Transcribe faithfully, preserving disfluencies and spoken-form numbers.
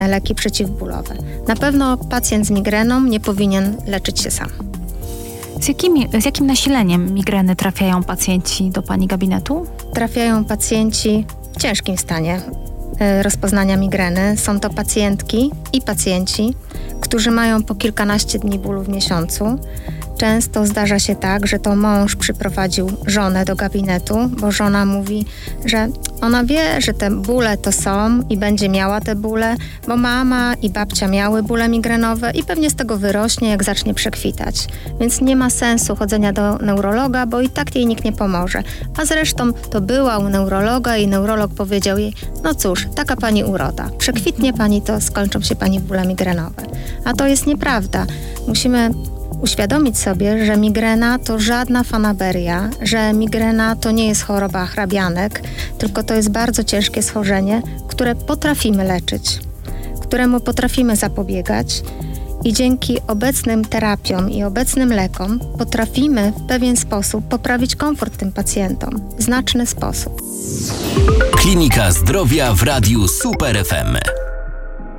leki przeciwbólowe. Na pewno pacjent z migreną nie powinien leczyć się sam. Z, jakimi, z jakim nasileniem migreny trafiają pacjenci do Pani gabinetu? Trafiają pacjenci w ciężkim stanie rozpoznania migreny. Są to pacjentki i pacjenci, którzy mają po kilkanaście dni bólu w miesiącu. Często zdarza się tak, że to mąż przyprowadził żonę do gabinetu, bo żona mówi, że ona wie, że te bóle to są i będzie miała te bóle, bo mama i babcia miały bóle migrenowe i pewnie z tego wyrośnie, jak zacznie przekwitać. Więc nie ma sensu chodzenia do neurologa, bo i tak jej nikt nie pomoże. A zresztą to była u neurologa i neurolog powiedział jej, no cóż, taka pani uroda. Przekwitnie pani, to skończą się pani bóle migrenowe. A to jest nieprawda. Musimy uświadomić sobie, że migrena to żadna fanaberia, że migrena to nie jest choroba hrabianek, tylko to jest bardzo ciężkie schorzenie, które potrafimy leczyć, któremu potrafimy zapobiegać i dzięki obecnym terapiom i obecnym lekom potrafimy w pewien sposób poprawić komfort tym pacjentom, w znaczny sposób. Klinika Zdrowia w Radiu Super F M.